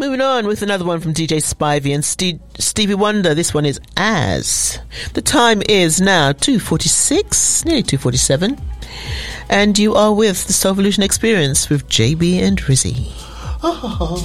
Moving on with another one from DJ Spivey and Stevie Wonder. This one is As. The time is now 2:46, nearly 2:47. And you are with the Soulvolution Experience with JB and Rizzy.